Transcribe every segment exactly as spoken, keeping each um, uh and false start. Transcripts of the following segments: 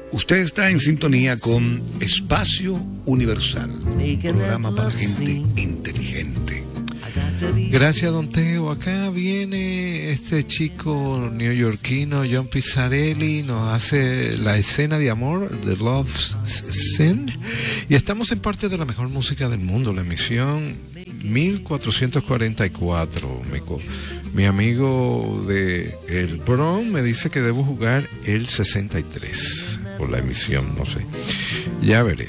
Usted está en sintonía con Espacio Universal, programa para gente inteligente. Gracias, don Teo. Acá viene este chico neoyorquino, John Pizzarelli, nos hace la escena de amor, The Love Scene, y estamos en parte de la mejor música del mundo, la emisión mil cuatrocientos cuarenta y cuatro. Mi, mi amigo de El Bronx me dice que debo jugar el sesenta y tres por la emisión, no sé, ya veré.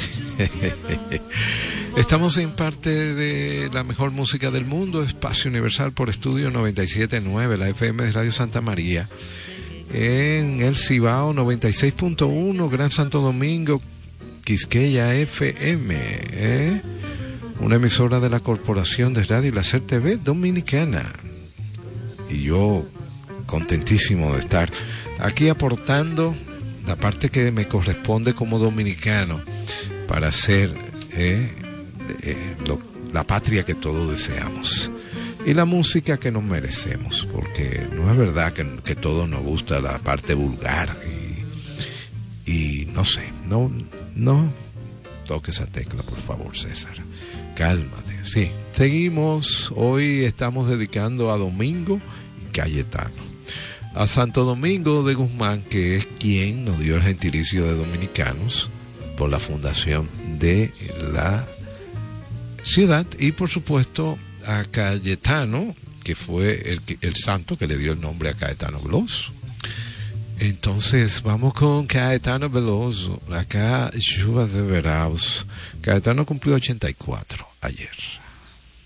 Estamos en parte de la mejor música del mundo, Espacio Universal por Estudio noventa y siete punto nueve, la F M de Radio Santa María, en el Cibao noventa y seis punto uno, Gran Santo Domingo, Quisqueya F M, ¿eh? Una emisora de la Corporación de Radio y Láser T V Dominicana. Y yo contentísimo de estar aquí aportando la parte que me corresponde como dominicano para ser eh, eh, lo, la patria que todos deseamos y la música que nos merecemos, porque no es verdad que, que todos nos gusta la parte vulgar y, y no sé, no, no toque esa tecla, por favor, César, cálmate. Sí, seguimos. Hoy estamos dedicando a Domingo y Cayetano, a Santo Domingo de Guzmán, que es quien nos dio el gentilicio de dominicanos por la fundación de la ciudad, y por supuesto a Cayetano, que fue el, el santo que le dio el nombre a Caetano Veloso. Entonces vamos con Caetano Veloso, acá Chuvas de Veraos. Caetano cumplió ochenta y cuatro ayer.